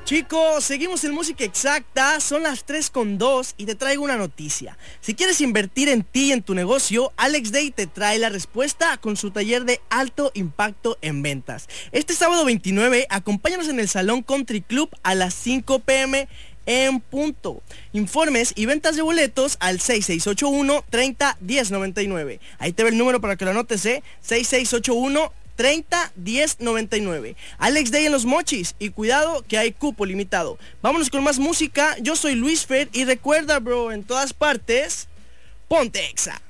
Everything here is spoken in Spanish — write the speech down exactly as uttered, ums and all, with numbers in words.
Chicos, seguimos en Música Exacta, son las tres con dos y te traigo una noticia. Si quieres invertir en ti y en tu negocio, Alex Day te trae la respuesta con su taller de alto impacto en ventas. Este sábado veintinueve, acompáñanos en el Salón Country Club a las cinco pe eme en punto. Informes y ventas de boletos al seis seis ocho uno, treinta, diez noventa y nueve. Ahí te ve el número para que lo anotes, ¿eh? seis seis ocho uno, treinta, diez noventa y nueve. Alex Day en Los Mochis, y cuidado que hay cupo limitado. Vámonos con más música. Yo soy Luis Fer y recuerda, bro, en todas partes, ponte Exa.